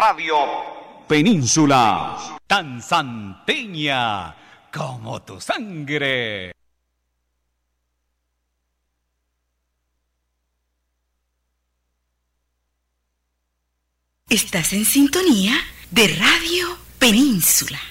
Radio Península, tan santeña como tu sangre. Estás en sintonía de Radio Península.